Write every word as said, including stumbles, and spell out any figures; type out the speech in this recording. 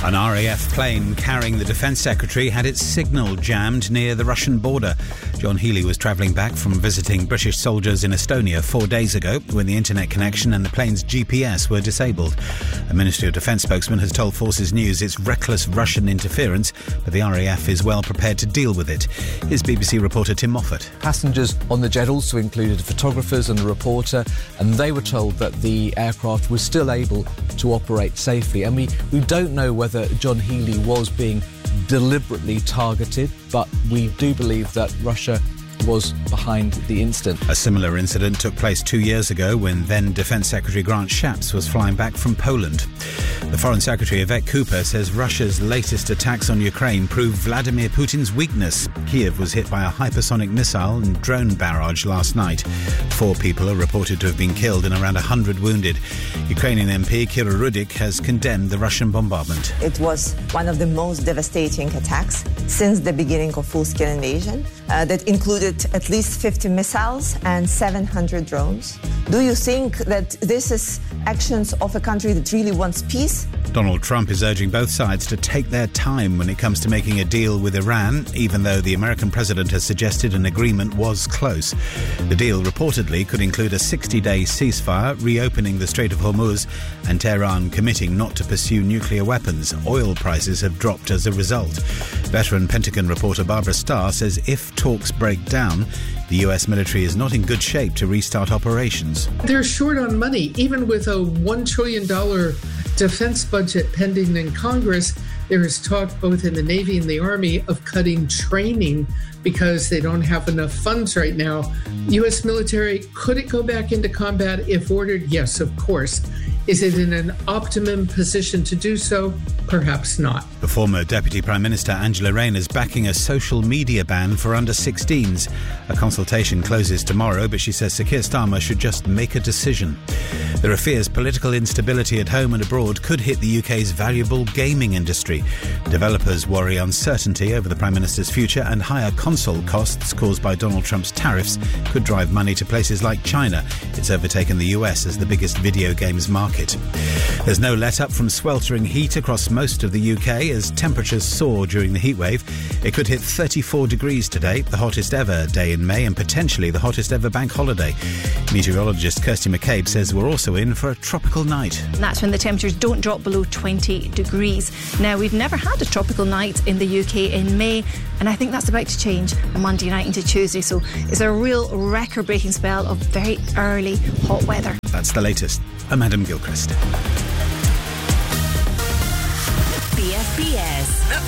An R A F plane carrying the Defence Secretary had its signal jammed near the Russian border. John Healey was travelling back from visiting British soldiers in Estonia four days ago when the internet connection and the plane's G P S were disabled. A Ministry of Defence spokesman has told Forces News it's reckless Russian interference, but the R A F is well prepared to deal with it. Here's B B C reporter Tim Moffat. Passengers on the jet also included photographers and a reporter, and they were told that the aircraft was still able to operate safely. And we, we don't know whether John Healey was being deliberately targeted, but we do believe that Russia was behind the incident. A similar incident took place two years ago when then Defence Secretary Grant Shapps was flying back from Poland. The Foreign Secretary Yvette Cooper says Russia's latest attacks on Ukraine prove Vladimir Putin's weakness. Kiev was hit by a hypersonic missile and drone barrage last night. Four people are reported to have been killed and around one hundred wounded. Ukrainian M P Kira Rudik has condemned the Russian bombardment. It was one of the most devastating attacks since the beginning of full-scale invasion uh, that included at least fifty missiles and seven hundred drones. Do you think that this is actions of a country that really wants peace? Donald Trump is urging both sides to take their time when it comes to making a deal with Iran, even though the American president has suggested an agreement was close. The deal reportedly could include a sixty-day ceasefire, reopening the Strait of Hormuz, and Tehran committing not to pursue nuclear weapons. Oil prices have dropped as a result. Veteran Pentagon reporter Barbara Starr says if talks break down, the U S military is not in good shape to restart operations. They're short on money. Even with a one trillion dollars defense budget pending in Congress, there is talk both in the Navy and the Army of cutting training because they don't have enough funds right now. U S military, could it go back into combat if ordered? Yes, of course. Is it in an optimum position to do so? Perhaps not. The former Deputy Prime Minister Angela Rayner is backing a social media ban for under sixteens. A consultation closes tomorrow, but she says Sir Keir Starmer should just make a decision. There are fears political instability at home and abroad could hit the U K's valuable gaming industry. Developers worry uncertainty over the Prime Minister's future and higher console costs caused by Donald Trump's tariffs could drive money to places like China. It's overtaken the U S as the biggest video games market. There's no let-up from sweltering heat across most of the U K as temperatures soar during the heatwave. It could hit thirty-four degrees today, the hottest ever day in May and potentially the hottest ever bank holiday. Meteorologist Kirsty McCabe says we're also in for a tropical night. And that's when the temperatures don't drop below twenty degrees. Now, we've never had a tropical night in the U K in May, and I think that's about to change on Monday night into Tuesday. So it's a real record-breaking spell of very early hot weather. That's the latest. I'm Adam Gilchrist. B F B S.